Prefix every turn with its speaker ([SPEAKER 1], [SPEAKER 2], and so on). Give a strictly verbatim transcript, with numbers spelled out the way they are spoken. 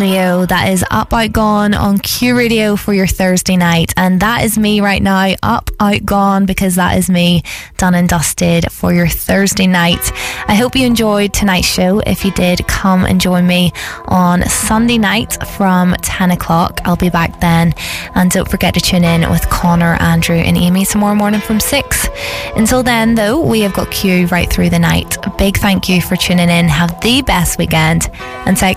[SPEAKER 1] Leo. That is Up Out Gone on Q Radio for your Thursday night, and that is me right now, up out gone, because that is me done and dusted for your Thursday night. I hope you enjoyed tonight's show. If you did, come and join me on Sunday night from ten o'clock. I'll be back then, and don't forget to tune in with Connor, Andrew and Amy tomorrow morning from six. Until then though, we have got Q right through the night. A big thank you for tuning in. Have the best weekend, and take